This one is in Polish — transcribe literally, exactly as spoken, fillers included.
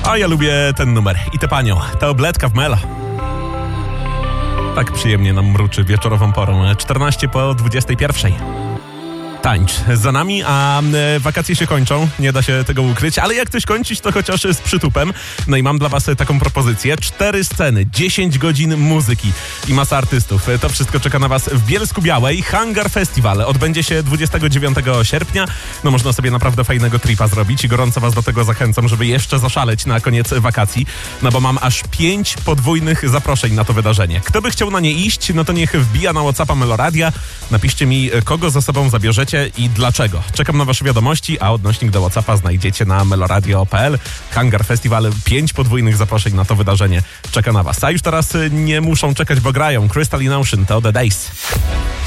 A ja lubię ten numer. I tę panią. Ta obletka w Melo. Tak przyjemnie nam mruczy wieczorową porą. czternaście po dwudziestej pierwszej. Tańcz za nami, a e, wakacje się kończą, nie da się tego ukryć, ale jak coś kończyć, to chociaż z przytupem. No i mam dla was taką propozycję. Cztery sceny, dziesięć godzin muzyki i masa artystów. To wszystko czeka na was w Bielsku-Białej. Hangar Festival odbędzie się dwudziestego dziewiątego sierpnia. No można sobie naprawdę fajnego tripa zrobić i gorąco was do tego zachęcam, żeby jeszcze zaszaleć na koniec wakacji, no bo mam aż pięć podwójnych zaproszeń na to wydarzenie. Kto by chciał na nie iść, no to niech wbija na WhatsAppa Meloradia. Napiszcie mi, kogo ze sobą zabierzecie i dlaczego. Czekam na wasze wiadomości, a odnośnik do WhatsAppa znajdziecie na meloradio kropka p l. Hangar Festival, pięć podwójnych zaproszeń na to wydarzenie czeka na was. A już teraz nie muszą czekać, bo grają. Crystal in Ocean to The Days.